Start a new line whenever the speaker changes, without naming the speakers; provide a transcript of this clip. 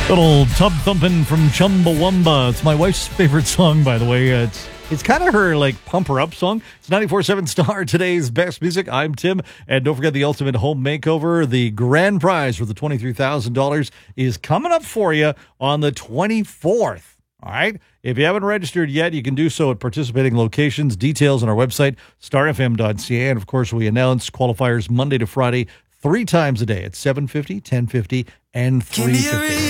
Little tub thumping from Chumbawamba. It's my wife's favorite song, by the way. It's kind of her, pump her up song. It's 94.7 Star, today's best music. I'm Tim. And don't forget the Ultimate Home Makeover. The grand prize for the $23,000 is coming up for you on the 24th. All right? If you haven't registered yet, you can do so at participating locations. Details on our website, starfm.ca. And, of course, we announce qualifiers Monday to Friday 3 times a day at 7:50, 10:50, and 3:50.